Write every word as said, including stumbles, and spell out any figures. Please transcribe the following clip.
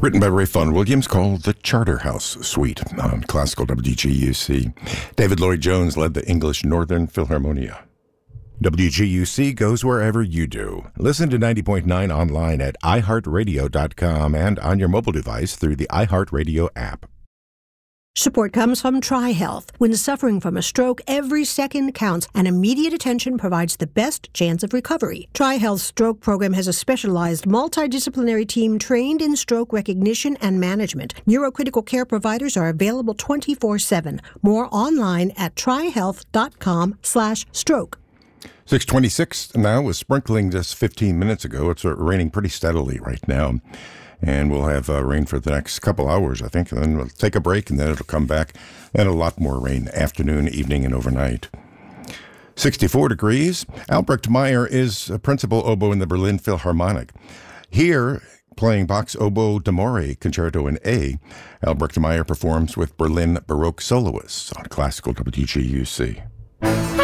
Written by Ray Vaughan Williams, called The Charterhouse Suite on Classical W G U C. David Lloyd Jones led the English Northern Philharmonia. W G U C goes wherever you do. Listen to ninety point nine online at i heart radio dot com and on your mobile device through the iHeartRadio app. Support comes from TriHealth. When suffering from a stroke, every second counts, and immediate attention provides the best chance of recovery. TriHealth's stroke program has a specialized multidisciplinary team trained in stroke recognition and management. Neurocritical care providers are available twenty-four seven. More online at trihealth.com slash stroke. six twenty-six now, was sprinkling just fifteen minutes ago. It's raining pretty steadily right now. And we'll have uh, rain for the next couple hours, I think. And then we'll take a break, and then it'll come back. And a lot more rain afternoon, evening, and overnight. sixty-four degrees. Albrecht Meyer is a principal oboe in the Berlin Philharmonic. Here, playing Bach's Oboe d'Amore Concerto in A, Albrecht Meyer performs with Berlin Baroque soloists on Classical W G U C.